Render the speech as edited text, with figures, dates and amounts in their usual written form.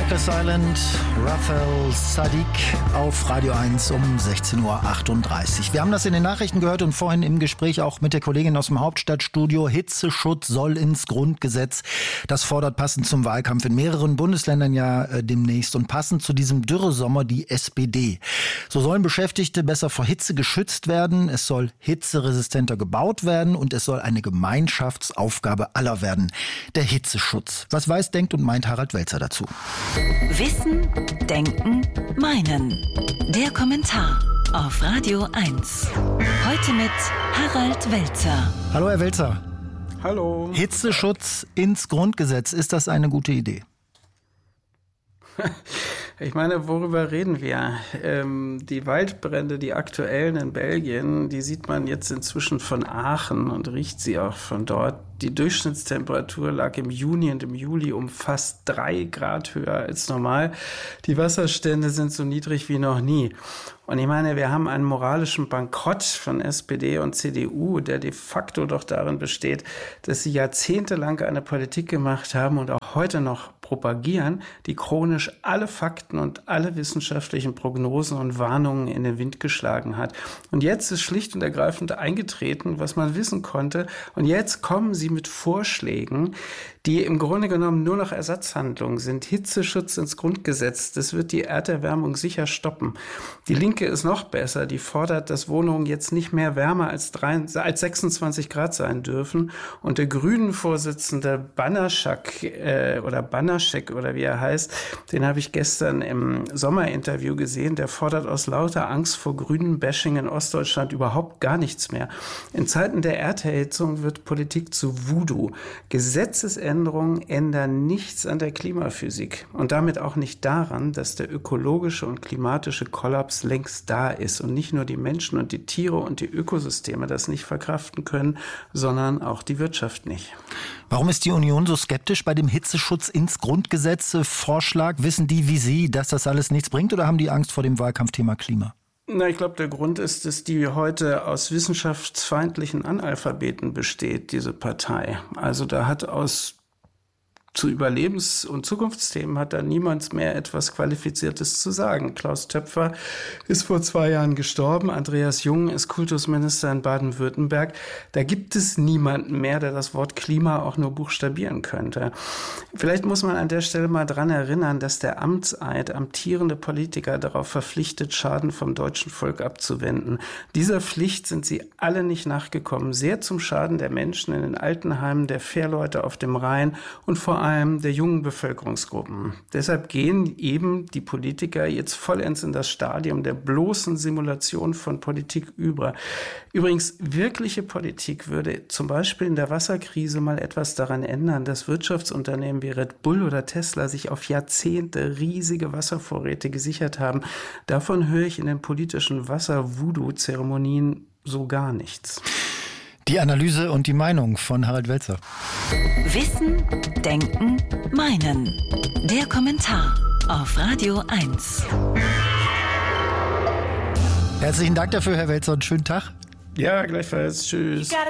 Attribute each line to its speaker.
Speaker 1: Rikers Island, Raphael Sadiq auf Radio 1 um 16.38 Uhr. Wir haben das in den Nachrichten gehört und vorhin im Gespräch auch mit der Kollegin aus dem Hauptstadtstudio. Hitzeschutz soll ins Grundgesetz. Das fordert passend zum Wahlkampf in mehreren Bundesländern ja demnächst und passend zu diesem Dürresommer die SPD. So sollen Beschäftigte besser vor Hitze geschützt werden, es soll hitzeresistenter gebaut werden und es soll eine Gemeinschaftsaufgabe aller werden. Der Hitzeschutz. Was weiß, denkt und meint Harald Welzer dazu?
Speaker 2: Wissen, Denken, Meinen. Der Kommentar auf Radio 1. Heute mit Harald Welzer.
Speaker 1: Hallo Herr Welzer.
Speaker 3: Hallo.
Speaker 1: Hitzeschutz ins Grundgesetz. Ist das eine gute Idee?
Speaker 3: Ich meine, worüber reden wir? Die Waldbrände, die aktuellen in Belgien, die sieht man jetzt inzwischen von Aachen und riecht sie auch von dort. Die Durchschnittstemperatur lag im Juni und im Juli um fast 3 Grad höher als normal. Die Wasserstände sind so niedrig wie noch nie. Und ich meine, wir haben einen moralischen Bankrott von SPD und CDU, der de facto doch darin besteht, dass sie jahrzehntelang eine Politik gemacht haben und auch heute noch propagieren, die chronisch alle Fakten und alle wissenschaftlichen Prognosen und Warnungen in den Wind geschlagen hat. Und jetzt ist schlicht und ergreifend eingetreten, was man wissen konnte. Und jetzt kommen sie mit Vorschlägen, die im Grunde genommen nur noch Ersatzhandlungen sind. Hitzeschutz ins Grundgesetz, das wird die Erderwärmung sicher stoppen. Die Linke ist noch besser, die fordert, dass Wohnungen jetzt nicht mehr wärmer als 26 Grad sein dürfen. Und der Grünen-Vorsitzende Banaschek oder wie er heißt, den habe ich gestern im Sommerinterview gesehen, der fordert aus lauter Angst vor Grünen-Bashing in Ostdeutschland überhaupt gar nichts mehr. In Zeiten der Erderhitzung wird Politik zu Voodoo. Gesetzesänderungen ändern nichts an der Klimaphysik und damit auch nicht daran, dass der ökologische und klimatische Kollaps längst da ist und nicht nur die Menschen und die Tiere und die Ökosysteme das nicht verkraften können, sondern auch die Wirtschaft nicht.
Speaker 1: Warum ist die Union so skeptisch bei dem Hitzeschutz ins Grundgesetz Vorschlag? Wissen die wie Sie, dass das alles nichts bringt oder haben die Angst vor dem Wahlkampfthema Klima?
Speaker 3: Na, ich glaube, der Grund ist, dass die heute aus wissenschaftsfeindlichen Analphabeten besteht, diese Partei. Also da hat zu Überlebens- und Zukunftsthemen hat da niemand mehr etwas Qualifiziertes zu sagen. Klaus Töpfer ist vor 2 Jahren gestorben. Andreas Jung ist Kultusminister in Baden-Württemberg. Da gibt es niemanden mehr, der das Wort Klima auch nur buchstabieren könnte. Vielleicht muss man an der Stelle mal dran erinnern, dass der Amtseid amtierende Politiker darauf verpflichtet, Schaden vom deutschen Volk abzuwenden. Dieser Pflicht sind sie alle nicht nachgekommen. Sehr zum Schaden der Menschen in den Altenheimen, der Fährleute auf dem Rhein und vor allem der jungen Bevölkerungsgruppen. Deshalb gehen eben die Politiker jetzt vollends in das Stadium der bloßen Simulation von Politik über. Übrigens, wirkliche Politik würde zum Beispiel in der Wasserkrise mal etwas daran ändern, dass Wirtschaftsunternehmen wie Red Bull oder Tesla sich auf Jahrzehnte riesige Wasservorräte gesichert haben. Davon höre ich in den politischen Wasser-Voodoo-Zeremonien so gar nichts.
Speaker 1: Die Analyse und die Meinung von Harald Welzer.
Speaker 2: Wissen, Denken, Meinen. Der Kommentar auf Radio 1.
Speaker 1: Herzlichen Dank dafür, Herr Welzer, und schönen Tag.
Speaker 3: Ja, gleichfalls. Tschüss.